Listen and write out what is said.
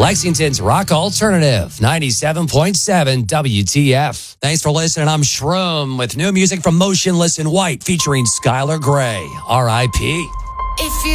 Lexington's Rock Alternative, 97.7 WTF. Thanks for listening. I'm Shroom with new music from Motionless in White featuring Skylar Grey. R.I.P. If you